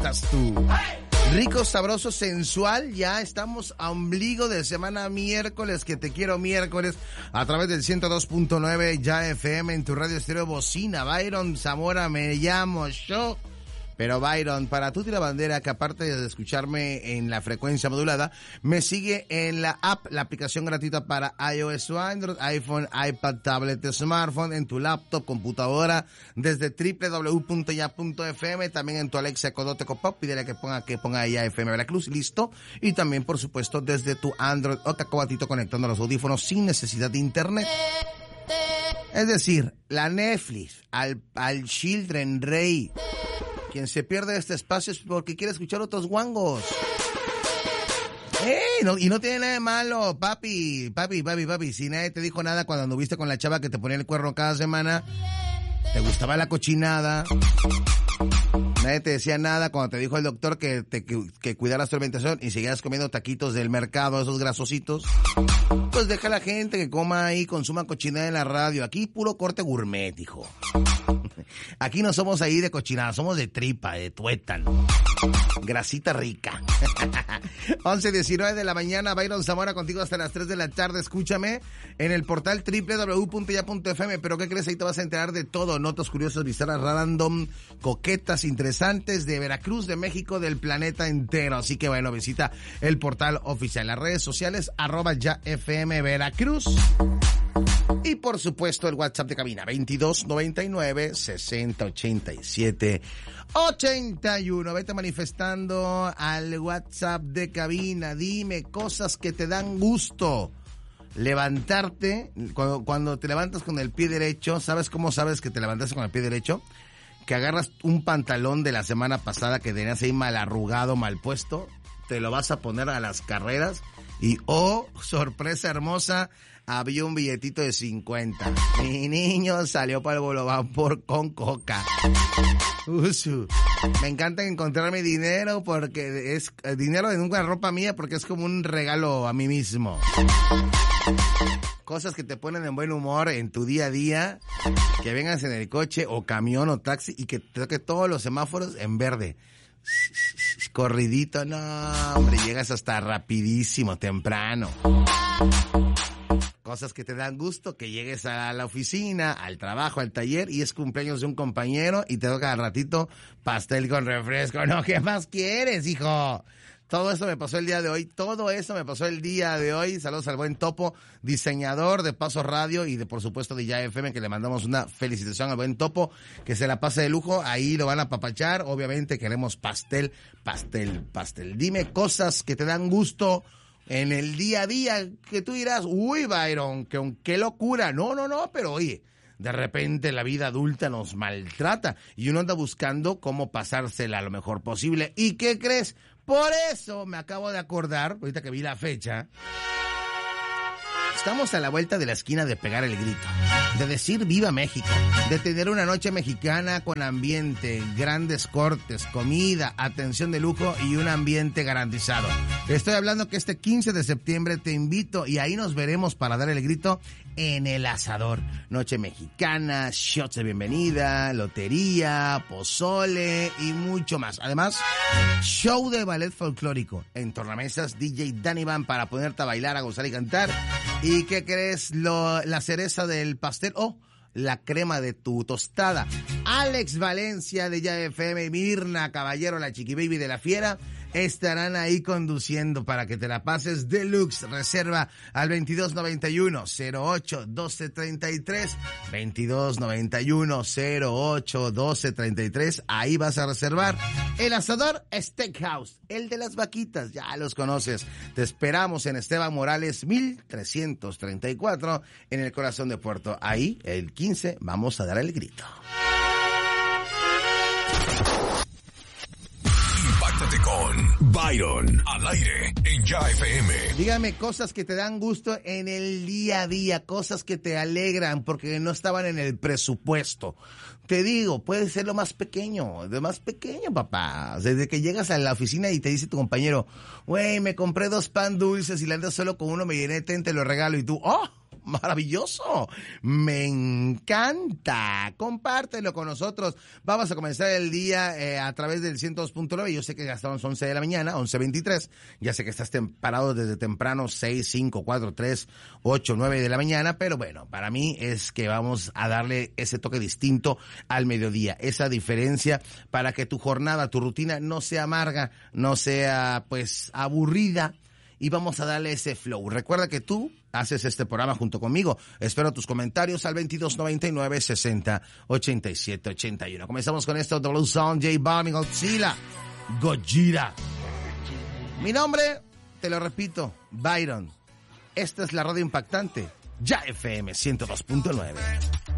estás tú? Rico, sabroso, sensual, ya estamos a ombligo de semana miércoles, que te quiero miércoles, a través del 102.9 Ya FM en tu radio estéreo bocina. Byron Zamora me llamo yo. Pero Byron, para tú y la bandera, que aparte de escucharme en la frecuencia modulada, me sigue en la app, la aplicación gratuita para iOS o Android, iPhone, iPad, tablet, smartphone, en tu laptop, computadora, desde www.ya.fm, también en tu Alexa, Codote, Copop, pídele que ponga ahí a FM Veracruz, listo. Y también, por supuesto, desde tu Android o Cacahuatito, conectando los audífonos sin necesidad de internet. Es decir, la Netflix, al Children Rey. Quien se pierde este espacio es porque quiere escuchar otros guangos. Y no tiene nada de malo, papi. Si nadie te dijo nada cuando anduviste con la chava que te ponía el cuerno cada semana, te gustaba la cochinada. Nadie te decía nada cuando te dijo el doctor que cuidaras tu alimentación y seguías comiendo taquitos del mercado, esos grasositos. Pues deja a la gente que coma ahí, consuma cochinada en la radio. Aquí puro corte gourmet, hijo. Aquí no somos ahí de cochinada, somos de tripa, de tuétano. Grasita rica. 11:19 de la mañana, Byron Zamora contigo hasta las 3 de la tarde. Escúchame en el portal www.ya.fm. Pero ¿qué crees? Ahí te vas a enterar de todo. Notas curiosas, bizarras, random, coquetas, interesantes de Veracruz, de México, del planeta entero. Así que bueno, visita el portal oficial. Las redes sociales, @YaFM Veracruz. Y por supuesto el WhatsApp de cabina, 2299-6087-81. Vete manifestando al WhatsApp de cabina. Dime cosas que te dan gusto. Levantarte, cuando te levantas con el pie derecho, ¿sabes cómo sabes que te levantaste con el pie derecho? Que agarras un pantalón de la semana pasada que tenías ahí mal arrugado, mal puesto, te lo vas a poner a las carreras y, oh, sorpresa hermosa, había un billetito de 50. Mi niño salió para el Bolobán con coca. Me encanta encontrarme dinero porque es dinero en una ropa mía porque es como un regalo a mí mismo. Cosas que te ponen en buen humor en tu día a día, que vengas en el coche o camión o taxi y que te toque todos los semáforos en verde. Corridito, no, hombre, llegas hasta rapidísimo, temprano. Cosas que te dan gusto, que llegues a la oficina, al trabajo, al taller y es cumpleaños de un compañero y te toca al ratito pastel con refresco. No, ¿qué más quieres, hijo? Todo eso me pasó el día de hoy, Saludos al buen Topo, diseñador de Paso Radio y por supuesto de Ya FM, que le mandamos una felicitación al buen Topo, que se la pase de lujo, ahí lo van a apapachar. Obviamente queremos pastel. Dime cosas que te dan gusto en el día a día, que tú dirás, uy, Byron, qué locura. No, pero oye, de repente la vida adulta nos maltrata y uno anda buscando cómo pasársela lo mejor posible. ¿Y qué crees? Por eso me acabo de acordar, ahorita que vi la fecha, estamos a la vuelta de la esquina de pegar el grito, de decir viva México, de tener una noche mexicana con ambiente, grandes cortes, comida, atención de lujo y un ambiente garantizado. Estoy hablando que este 15 de septiembre te invito y ahí nos veremos para dar el grito en el Asador. Noche mexicana, shots de bienvenida, lotería, pozole y mucho más. Además, show de ballet folclórico, en tornamesas, DJ Danny Van para ponerte a bailar, a gozar y cantar. ¿Y qué crees? La cereza del pastel, la crema de tu tostada. Alex Valencia de Ya FM, Mirna Caballero, la Chiqui Baby de la Fiera, estarán ahí conduciendo para que te la pases deluxe. Reserva al 2291-08-1233, 2291-08-1233. Ahí vas a reservar el Asador Steakhouse, el de las vaquitas, ya los conoces. Te esperamos en Esteban Morales 1334, en el corazón de Puerto. Ahí, el 15, vamos a dar el grito. Impáctate con Byron al aire en Ya FM. Dígame cosas que te dan gusto en el día a día, cosas que te alegran porque no estaban en el presupuesto. Te digo, puede ser lo más pequeño, papá. Desde que llegas a la oficina y te dice tu compañero, güey, me compré 2 pan dulces y la andas solo con uno, me llené, te lo regalo. Y tú, maravilloso. Me encanta. Compártelo con nosotros. Vamos a comenzar el día a través del 102.9. Yo sé que ya estamos 11 de la mañana, 11:23. Ya sé que estás parado desde temprano, 6, 5, 4, 3, 8, 9 de la mañana. Pero bueno, para mí es que vamos a darle ese toque distinto al mediodía. Esa diferencia para que tu jornada, tu rutina no sea amarga, no sea pues aburrida. Y vamos a darle ese flow. Recuerda que tú haces este programa junto conmigo. Espero tus comentarios al 2299-60-87-81. Comenzamos con esto. Blue Sound, J Balvin, Gojira. Mi nombre, te lo repito, Byron. Esta es la radio impactante. Ya FM 102.9.